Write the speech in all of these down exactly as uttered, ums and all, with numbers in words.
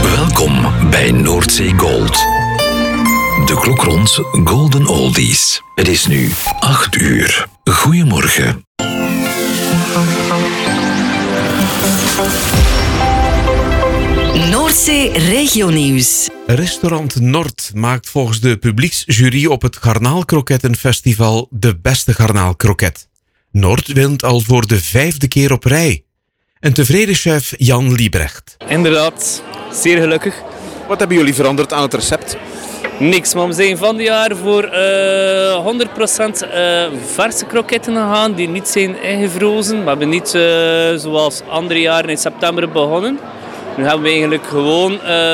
Welkom bij Noordzee Gold. De klok rond Golden Oldies. Het is nu acht uur. Goedemorgen. Noordzee Regionieuws. Restaurant Noord maakt volgens de publieksjury op het Garnaalkrokettenfestival de beste garnaalkroket. Noord wint al voor de vijfde keer op rij. Een tevreden chef Jan Liebrecht. Inderdaad, zeer gelukkig. Wat hebben jullie veranderd aan het recept? Niks, maar we zijn van dit jaar voor uh, honderd procent uh, verse kroketten gegaan die niet zijn ingevrozen. We hebben niet uh, zoals andere jaren in september begonnen. Nu hebben we eigenlijk gewoon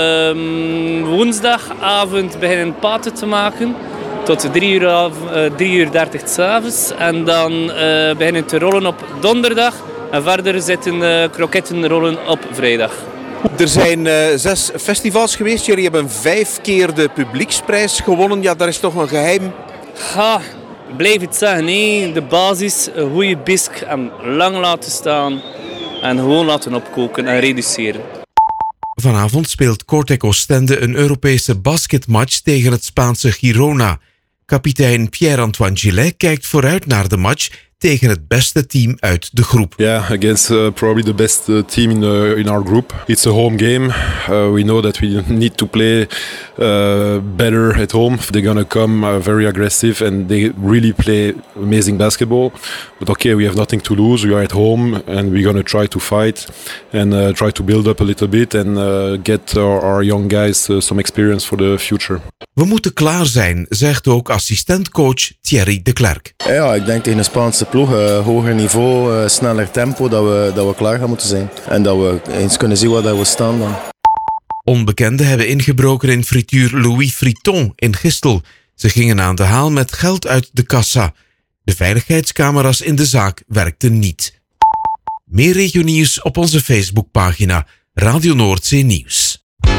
uh, woensdagavond beginnen paten te maken tot drie uur, uh, drie uur dertig 's avonds. En dan uh, beginnen te rollen op donderdag en verder zitten uh, kroketten rollen op vrijdag. Er zijn uh, zes festivals geweest. Jullie hebben vijf keer de publieksprijs gewonnen. Ja, dat is toch een geheim? Ha, blijf het zeggen. Nee. De basis, een goede bisk en lang laten staan. En gewoon laten opkoken en reduceren. Vanavond speelt Kortrijk Oostende een Europese basketmatch tegen het Spaanse Girona. Kapitein Pierre-Antoine Gillet kijkt vooruit naar de match tegen het beste team uit de groep. Yeah, against uh, probably the best uh, team in, the, in our group. It's a home game. Uh, we know that we need to play uh, better at home. They're gonna come uh, very aggressive and they really play amazing basketball. But okay, we have nothing to lose. We are at home and we're gonna try to fight and uh, try to build up a little bit and uh, get our, our young guys uh, some experience for the future. We moeten klaar zijn, zegt ook assistentcoach Thierry de Klerk. Ja, ik denk tegen een Spaanse ploeg, uh, hoger niveau, uh, sneller tempo, dat we, dat we klaar gaan moeten zijn. En dat we eens kunnen zien waar we staan dan. Onbekenden hebben ingebroken in frituur Louis Friton in Gistel. Ze gingen aan de haal met geld uit de kassa. De veiligheidscamera's in de zaak werkten niet. Meer regionieuws op onze Facebookpagina Radio Noordzee Nieuws.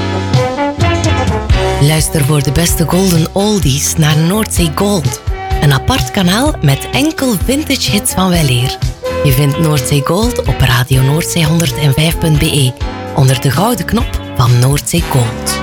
Luister voor de beste Golden Oldies naar Noordzee Gold. Een apart kanaal met enkel vintage hits van weleer. Je vindt Noordzee Gold op Radio Noordzee honderdvijf punt be onder de gouden knop van Noordzee Gold.